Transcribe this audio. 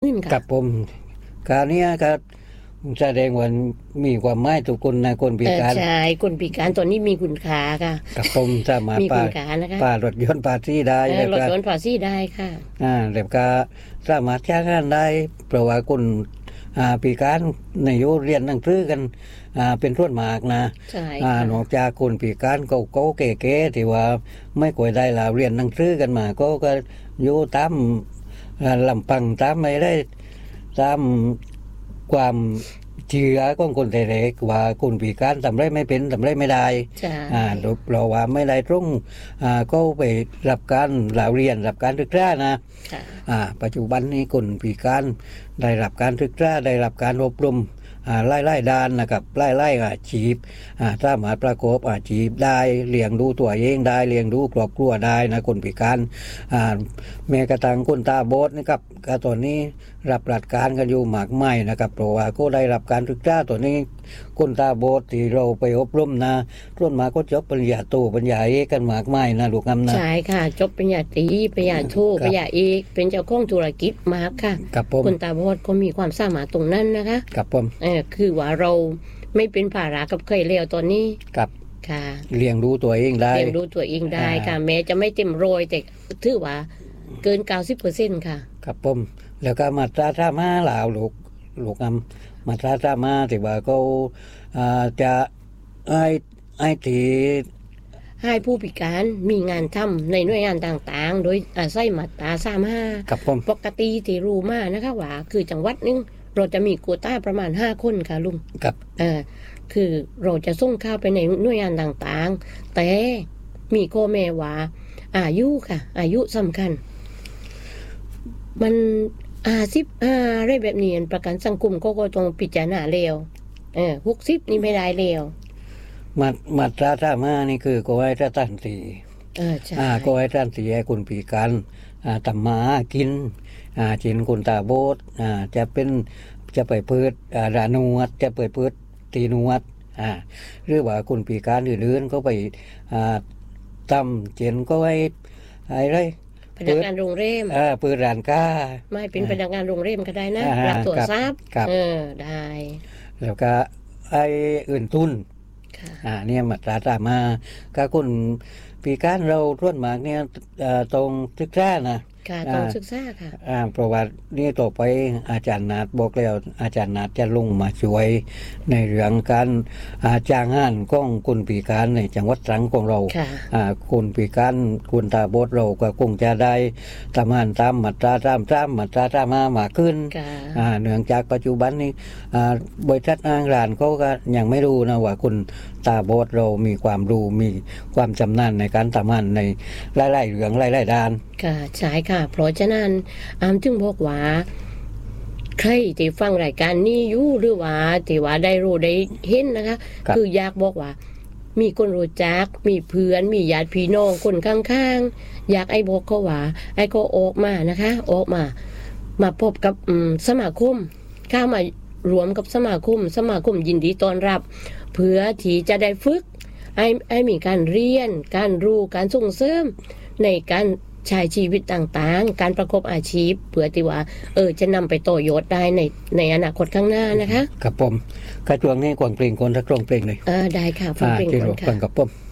20,000ค่ะกับผมการนี้ก็แสดงว่ามีความหมายทุกคนในคนพิการใช่คนพิการตอนนี้มีคุณค่าค่ะกับผมสามารถมีคุณค่านะคะป้ารถยนต์ภาษีได้รถยนต์ภาษีได้ค่ะแล้วก็สามารถจ้างงานได้เพราะว่าคนพิการในยุเรียนหนังสือกันเป็นส่วนมากนะใช่ค่ะนอกจากคนพิการเก่าๆแก่ๆที่ว่าไม่ค่อยได้ลาเรียนหนังสือกันมาก็อยู่ตามลำพังตามไม่ได้ตามความเชื่อของคนแต่เล็กว่าคนพิการทำไรไม่เป็นทำไรไม่ได้เพราะว่าไม่ได้ตรงก็ไปรับการเรียนรับการศึกษานะปัจจุบันนี้คนพิการได้รับการศึกษาได้รับการอบรมไล่ด้านนะครับไล่อาชีพสามารถประกอบอาชีพได้เลี้ยงดูตัวเองได้เลี้ยงดูครอบครัวได้นะคนพิการแม้กระทั่งคนตาบอดนะครับก็ตอนนี้รับราชการกันอยู่มากมายนะครับเพราะว่าก็ได้รับการศึกษาตัวนี้คนตาบอดที่เราไปอบรมนะส่วนมากก็จบปริญญาโทปริญญาเอกกันมากมายนะลูกอำนะใช่ค่ะจบปริญญาตรีปริญญาโทปริญญาเอกเป็นเจ้าของธุรกิจมากค่ะคนตาบอดก็มีความสามารถตรงนั้นนะคะครับผมคือว่าเราไม่เป็นภาระกับใครแล้วตอนนี้ครับค่ะเลี้ยงดูตัวเองได้ค่ะแม้จะไม่เต็มร้อยแต่ถือว่าเกิน 90% ค่ะครับผมแล้วก็มาตราท่ามาลาวลูกอำมาตราท่ามาที่ว่าเขาจะให้ตีให้ผู้พิการมีงานทำในหน่วยงานต่างๆโดยอาศัยมาตรา35ปกติที่รู้มานะคะว่าคือจังหวัดนึงเราจะมีโควต้าประมาณ5คนค่ะลุงครับคือเราจะส่งข้าวไปในหน่วยงานต่างๆแต่มีข้อแม้ว่าอายุค่ะอายุสำคัญมัน15อะไรแบบนี้ประกันสังคมก็ต้องพิจารณาแล้ว60นี่ไม่ได้แล้วมาตราท่ามานี่คือก็ให้ท่านตีใช่ก็ให้ท่านตีให้คนพิการทำมากินจินคนตาบอดจะไปเปิดร้านนวดจะไปเปิดตีนวดหรือว่าคนพิการอื่นๆก็ไปทำเจนก็ให้อะไรพนักงานโรงแรมเปิดร้านค้าไม่เป็นพนักงานโรงแรมก็ได้นะรับตรวจทรัพย์ได้แล้วก็ไอ้อื่นทุนเนี่ยมาตรามาก็คนพิการเราส่วนมากเนี่ยตรงศึกษานะต้องศึกษาค่ะเพราะว่านี่ต่อไปอาจารย์นาฏบอกแล้วอาจารย์นาฏจะลงมาช่วยในเรื่องการจ้างงานของคนพิการในจังหวัดตรังของเราคนพิการคนตาบอดเราก็คงจะได้ทำงานตามมาตรามาตรามาขึ้นเนื่องจากปัจจุบันนี้บริษัทอ้างร้านเขาก็ยังไม่รู้นะว่าคนตาบอดเรามีความรู้มีความชำนาญในการทำงานในหลายๆเรื่องหลายๆด้านค่ะใช่ค่ะเพราะฉะนั้นจึงบอกว่าใครที่ฟังรายการนี้อยู่หรือว่าที่ว่าได้รู้ได้เห็นนะคะคืออยากบอกว่ามีคนรู้จักมีเพื่อนมีญาติพี่น้องคนข้างๆอยากไอ้บอกเขาว่าไอ้ก็ออกมานะคะออกมาพบกับสมาคมเข้ามารวมกับสมาคมยินดีต้อนรับเพื่อที่จะได้ฝึกให้มีการเรียนการรู้การส่งเสริมในการใช้ชีวิตต่างๆการประกอบอาชีพเพื่อที่ว่าจะนำไปต่อยอดได้ในอนาคตข้างหน้านะคะครับผมกระช่วงนี้กวางเพลงคนสักกลองเพลงเลยได้ค่ะฟังเพลงก่อนค่ะกับผม